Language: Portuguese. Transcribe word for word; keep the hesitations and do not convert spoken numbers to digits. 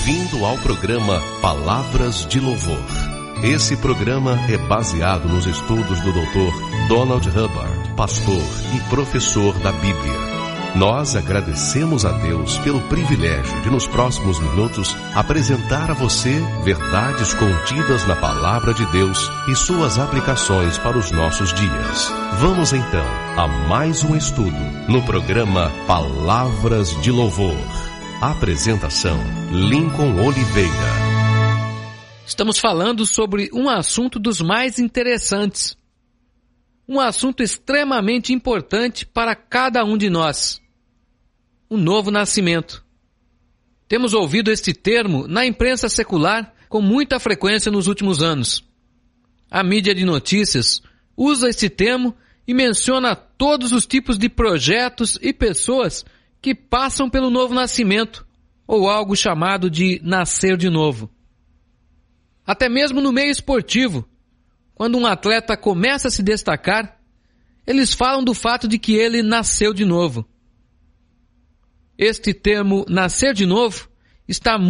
Bem-vindo ao programa Palavras de Louvor. Esse programa é baseado nos estudos do doutor Donald Hubbard, pastor e professor da Bíblia. Nós agradecemos a Deus pelo privilégio de, nos próximos minutos, apresentar a você verdades contidas na Palavra de Deus e suas aplicações para os nossos dias. Vamos então a mais um estudo no programa Palavras de Louvor. Apresentação: Lincoln Oliveira. Estamos falando sobre um assunto dos mais interessantes. Um assunto extremamente importante para cada um de nós. O novo nascimento. Temos ouvido este termo na imprensa secular com muita frequência nos últimos anos. A mídia de notícias usa este termo e menciona todos os tipos de projetos e pessoas que passam pelo novo nascimento, ou algo chamado de nascer de novo. Até mesmo no meio esportivo, quando um atleta começa a se destacar, eles falam do fato de que ele nasceu de novo. Este termo, nascer de novo, está